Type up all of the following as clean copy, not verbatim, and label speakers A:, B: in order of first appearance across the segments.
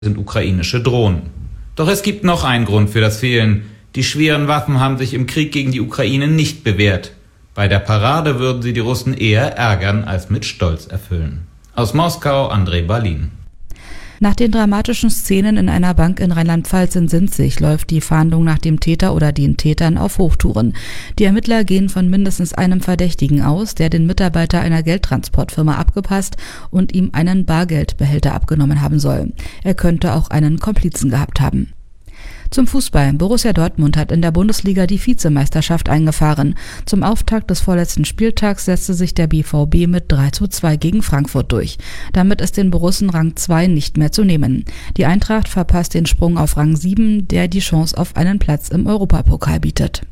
A: sind ukrainische Drohnen. Doch es gibt noch einen Grund für das Fehlen. Die schweren Waffen haben sich im Krieg gegen die Ukraine nicht bewährt. Bei der Parade würden sie die Russen eher ärgern als mit Stolz erfüllen. Aus Moskau, André Balin.
B: Nach den dramatischen Szenen in einer Bank in Rheinland-Pfalz in Sinzig läuft die Fahndung nach dem Täter oder den Tätern auf Hochtouren. Die Ermittler gehen von mindestens einem Verdächtigen aus, der den Mitarbeiter einer Geldtransportfirma abgepasst und ihm einen Bargeldbehälter abgenommen haben soll. Er könnte auch einen Komplizen gehabt haben. Zum Fußball. Borussia Dortmund hat in der Bundesliga die Vizemeisterschaft eingefahren. Zum Auftakt des vorletzten Spieltags setzte sich der BVB mit 3:2 gegen Frankfurt durch. Damit ist den Borussen Rang 2 nicht mehr zu nehmen. Die Eintracht verpasst den Sprung auf Rang 7, der die Chance auf einen Platz im Europapokal bietet.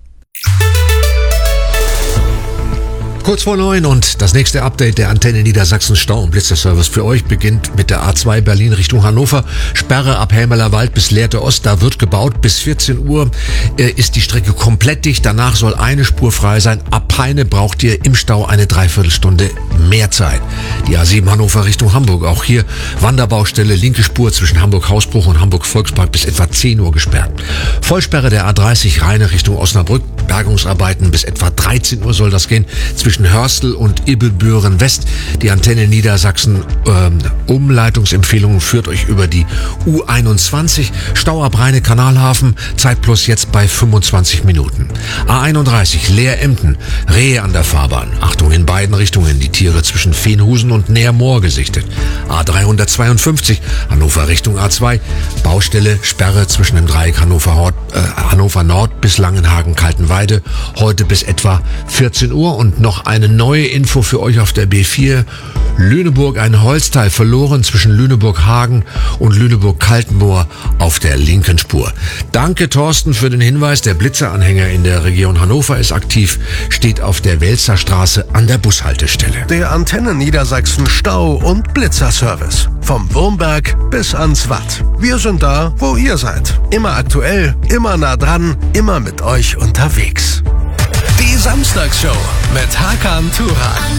C: Kurz vor 9 und das nächste Update der Antenne Niedersachsen Stau- und Blitzerservice für euch beginnt mit der A2 Berlin Richtung Hannover. Sperre ab Helmeler Wald bis Lehrte Ost, da wird gebaut. Bis 14 Uhr ist die Strecke komplett dicht. Danach soll eine Spur frei sein. Ab Peine braucht ihr im Stau eine Dreiviertelstunde mehr Zeit. Die A7 Hannover Richtung Hamburg. Auch hier Wanderbaustelle, linke Spur zwischen Hamburg-Hausbruch und Hamburg-Volkspark bis etwa 10 Uhr gesperrt. Vollsperre der A30 Rheine Richtung Osnabrück. Bergungsarbeiten bis etwa 13 Uhr soll das gehen. Zwischen Hörstel und Ibbebüren West. Die Antenne Niedersachsen Umleitungsempfehlungen führt euch über die U21. Stau ab Rheine Kanalhafen. Zeitplus jetzt bei 25 Minuten. A31 Leer-Emden. Rehe an der Fahrbahn. Achtung in beiden Richtungen. Die Tiere zwischen Veenhusen und Neermoor gesichtet. A352 Hannover Richtung A2. Baustelle Sperre zwischen dem Dreieck Hannover Nord bis Langenhagen-Kaltenweide. Heute bis etwa 14 Uhr und noch eine neue Info für euch auf der B4. Lüneburg ein Holzteil verloren zwischen Lüneburg-Hagen und Lüneburg-Kaltenmoor auf der linken Spur. Danke Thorsten für den Hinweis. Der Blitzeranhänger in der Region Hannover ist aktiv, steht auf der Welzerstraße an der Bushaltestelle.
D: Der Antenne Niedersachsen Stau- und Blitzerservice. Vom Wurmberg bis ans Watt. Wir sind da, wo ihr seid. Immer aktuell, immer nah dran, immer mit euch unterwegs. Die Samstagsshow mit Hakan Turan.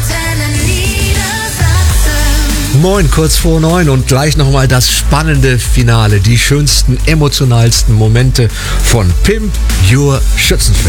C: Moin, kurz vor 9 und gleich nochmal das spannende Finale. Die schönsten, emotionalsten Momente von Pimp Your Schützenfest.